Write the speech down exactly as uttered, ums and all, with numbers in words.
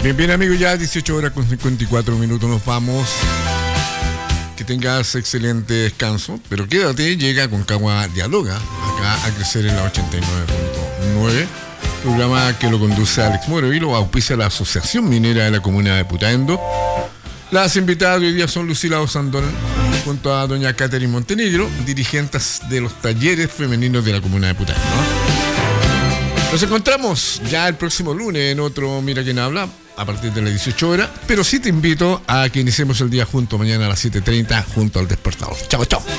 Bien, bien amigos, ya dieciocho horas con cincuenta y cuatro minutos nos vamos. Que tengas excelente descanso, pero quédate, llega Concagua Dialoga, acá a crecer en la ochenta y nueve punto nueve. Programa que lo conduce Alex Moro y lo auspicia la Asociación Minera de la Comuna de Putaendo. Las invitadas de hoy día son Lucila Osandón junto a doña Catherine Montenegro, dirigentes de los talleres femeninos de la Comuna de Putaendo. Nos encontramos ya el próximo lunes en otro Mira Quién Habla, a partir de las dieciocho horas, pero sí te invito a que iniciemos el día juntos mañana a las siete treinta junto al despertador. Chao, chao.